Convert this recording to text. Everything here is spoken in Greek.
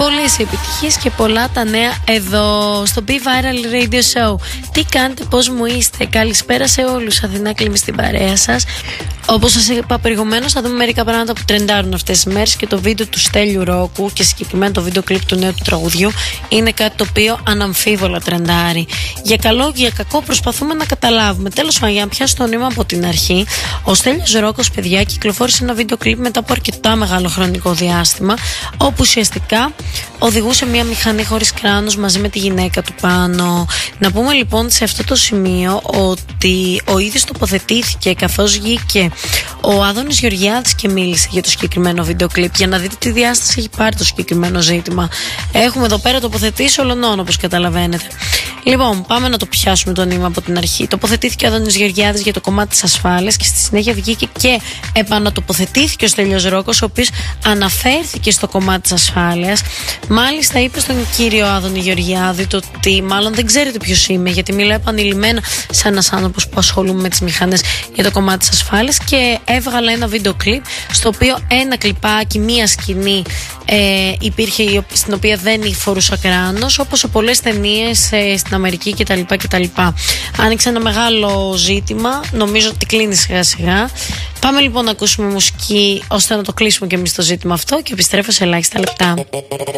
Πολλές επιτυχίες και πολλά τα νέα εδώ στο Be Viral Radio Show. Τι κάνετε, πώς μου είστε? Καλησπέρα σε όλους. Αθηνά Κλίμη στην παρέα σας. Όπως σας είπα προηγουμένως, θα δούμε μερικά πράγματα που τρεντάρουν αυτές τις μέρες και το βίντεο του Στέλιου Ρόκου και συγκεκριμένα το βίντεο κλιπ του νέου του τραγουδιού είναι κάτι το οποίο αναμφίβολα τρεντάρει. Για καλό και για κακό προσπαθούμε να καταλάβουμε. Τέλος πάντων, για να πιάσω το νήμα από την αρχή, ο Στέλιος Ρόκος, παιδιά, κυκλοφόρησε ένα βίντεο κλιπ μετά από αρκετά μεγάλο χρονικό διάστημα, όπου ουσιαστικά οδηγούσε μια μηχανή χωρίς κράνος μαζί με τη γυναίκα του πάνω. Να πούμε λοιπόν σε αυτό το σημείο ότι ο ίδιος τοποθετήθηκε καθώς βγήκε ο Άδωνης Γεωργιάδης και μίλησε για το συγκεκριμένο βίντεο κλιπ, για να δείτε τι διάσταση έχει πάρει το συγκεκριμένο ζήτημα. Έχουμε εδώ πέρα τοποθετήσει ολονών, όπως καταλαβαίνετε. Λοιπόν, πάμε να το πιάσουμε το νήμα από την αρχή. Τοποθετήθηκε ο Άδωνης Γεωργιάδης για το κομμάτι της ασφάλειας και στη συνέχεια βγήκε και επανατοποθετήθηκε ο Στέλιος Ρόκος, ο οποίος αναφέρθηκε στο κομμάτι της ασφάλειας. Μάλιστα, είπε στον κύριο Άδωνη Γεωργιάδη το ότι μάλλον δεν ξέρετε ποιος είμαι, γιατί μιλάει επανειλημμένα σαν ένας άνθρωπος που ασχολούμαι με τις μηχανές για το κομμάτι της ασφάλειας, και έβγαλε ένα βίντεο κλιπ στο οποίο ένα κλιπάκι, μία σκηνή υπήρχε στην οποία δεν φορούσα κράνος, όπως σε πολλές ταινίες στην Αμερική κτλ. Άνοιξε ένα μεγάλο ζήτημα, νομίζω ότι κλείνει σιγά σιγά. Πάμε λοιπόν να ακούσουμε μουσική ώστε να το κλείσουμε και εμείς το ζήτημα αυτό και επιστρέφω σε ελάχιστα λεπτά.